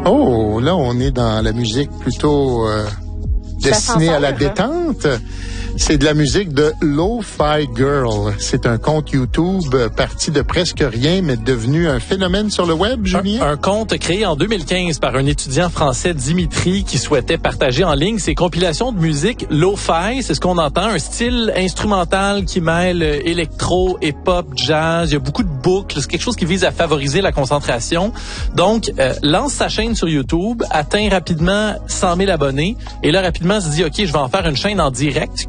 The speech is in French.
Oh, là, on est dans la musique plutôt destinée à la détente. C'est de la musique de Lo-Fi Girl. C'est un compte YouTube parti de presque rien, mais devenu un phénomène sur le web, Julien? Un compte créé en 2015 par un étudiant français, Dimitri, qui souhaitait partager en ligne ses compilations de musique Lo-Fi. C'est ce qu'on entend, un style instrumental qui mêle électro et pop, jazz. Il y a beaucoup de boucles. C'est quelque chose qui vise à favoriser la concentration. Donc, lance sa chaîne sur YouTube, atteint rapidement 100 000 abonnés. Et là, rapidement, se dit, OK, je vais en faire une chaîne en direct.